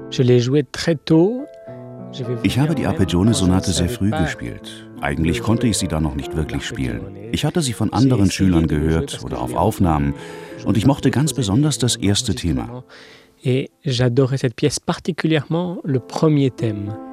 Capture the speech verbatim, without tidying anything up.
Ich habe die Arpeggione-Sonate sehr früh gespielt. Eigentlich konnte ich sie da noch nicht wirklich spielen. Ich hatte sie von anderen Schülern gehört oder auf Aufnahmen und ich mochte ganz besonders das erste Thema. Et j'adorais cette pièce particulièrement le premier thème.